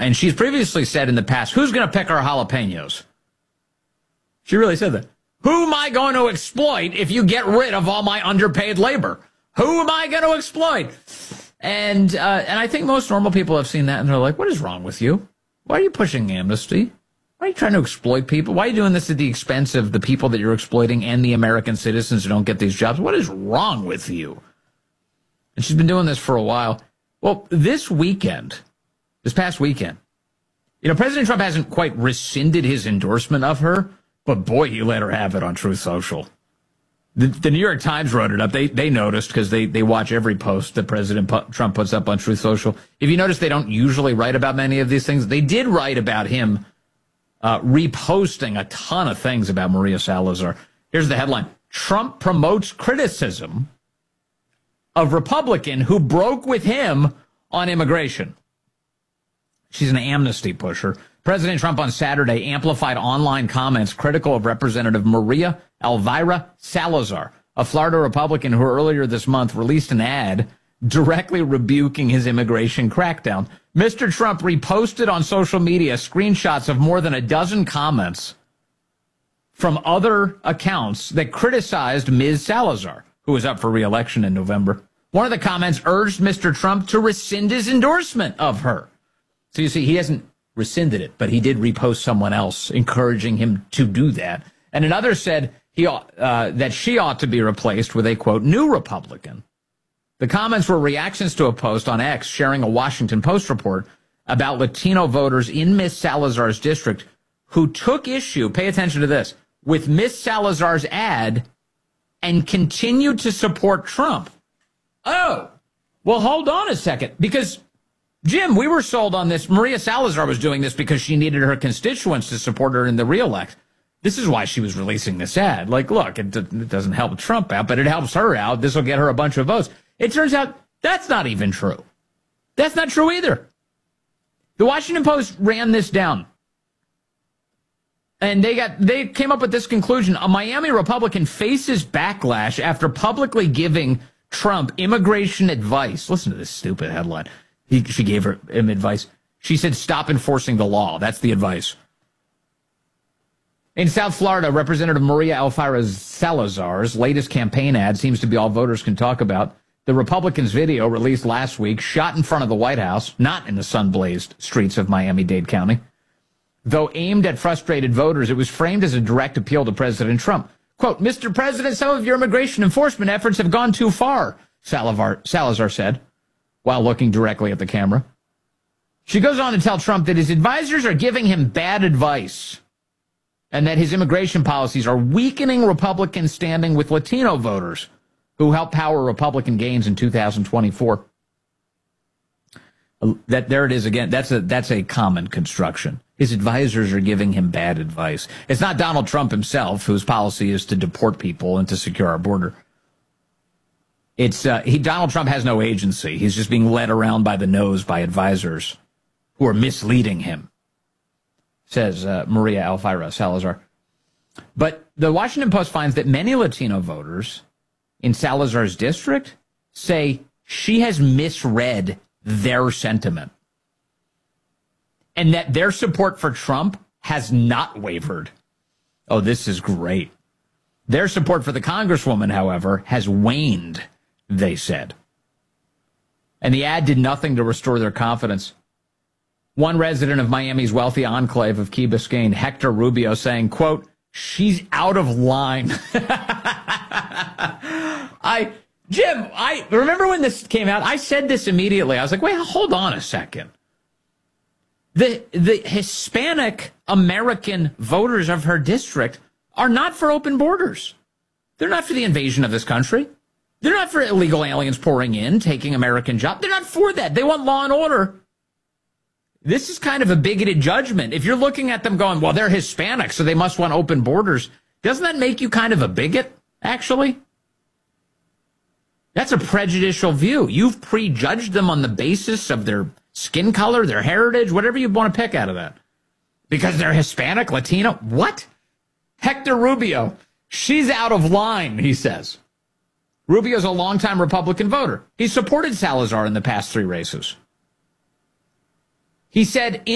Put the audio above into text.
And she's previously said in the past, who's going to pick our jalapenos? She really said that. Who am I going to exploit if you get rid of all my underpaid labor? Who am I going to exploit? And I think most normal people have seen that, and they're like, what is wrong with you? Why are you pushing amnesty? Why are you trying to exploit people? Why are you doing this at the expense of the people that you're exploiting and the American citizens who don't get these jobs? What is wrong with you? And she's been doing this for a while. Well, this past weekend, President Trump hasn't quite rescinded his endorsement of her, but boy, he let her have it on Truth Social. The New York Times wrote it up. They noticed because they watch every post that President Trump puts up on Truth Social. If you notice, they don't usually write about many of these things. They did write about him reposting a ton of things about Maria Salazar. Here's the headline. Trump promotes criticism of Republican who broke with him on immigration. She's an amnesty pusher. President Trump on Saturday amplified online comments critical of Representative Maria Elvira Salazar, a Florida Republican who earlier this month released an ad directly rebuking his immigration crackdown. Mr. Trump reposted on social media screenshots of more than a dozen comments from other accounts that criticized Ms. Salazar, who was up for re-election in November. One of the comments urged Mr. Trump to rescind his endorsement of her. So you see, he hasn't rescinded it, but he did repost someone else encouraging him to do that. And another said that she ought to be replaced with a, quote, new Republican. The comments were reactions to a post on X sharing a Washington Post report about Latino voters in Miss Salazar's district who took issue, pay attention to this, with Miss Salazar's ad and continued to support Trump. Oh, well, hold on a second, because Jim, we were sold on this. Maria Salazar was doing this because she needed her constituents to support her in the re-elect. This is why she was releasing this ad. Like, look, it doesn't help Trump out, but it helps her out. This will get her a bunch of votes. It turns out that's not even true. That's not true either. The Washington Post ran this down. And they came up with this conclusion. A Miami Republican faces backlash after publicly giving Trump immigration advice. Listen to this stupid headline. She gave him advice. She said, stop enforcing the law. That's the advice. In South Florida, Representative Maria Elvira Salazar's latest campaign ad seems to be all voters can talk about. The Republicans' video released last week, shot in front of the White House, not in the sun-blazed streets of Miami-Dade County. Though aimed at frustrated voters, it was framed as a direct appeal to President Trump. Quote, Mr. President, some of your immigration enforcement efforts have gone too far, Salazar said, while looking directly at the camera. She goes on to tell Trump that his advisors are giving him bad advice and that his immigration policies are weakening Republican standing with Latino voters who helped power Republican gains in 2024. There it is again. That's a common construction. His advisors are giving him bad advice. It's not Donald Trump himself, whose policy is to deport people and to secure our border. Donald Trump has no agency. He's just being led around by the nose by advisors who are misleading him, says Maria Elvira Salazar. But the Washington Post finds that many Latino voters in Salazar's district say she has misread their sentiment and that their support for Trump has not wavered. Oh, this is great. Their support for the Congresswoman, however, has waned, they said. And the ad did nothing to restore their confidence. One resident of Miami's wealthy enclave of Key Biscayne, Hector Rubio, saying, quote, she's out of line. Jim, I remember when this came out, I said this immediately. I was like, wait, hold on a second. The Hispanic American voters of her district are not for open borders. They're not for the invasion of this country. They're not for illegal aliens pouring in, taking American jobs. They're not for that. They want law and order. This is kind of a bigoted judgment. If you're looking at them going, well, they're Hispanic, so they must want open borders, doesn't that make you kind of a bigot, actually? That's a prejudicial view. You've prejudged them on the basis of their skin color, their heritage, whatever you want to pick out of that. Because they're Hispanic, Latino. What? Hector Rubio, she's out of line, he says. Rubio's a longtime Republican voter. He supported Salazar in the past 3 races. He said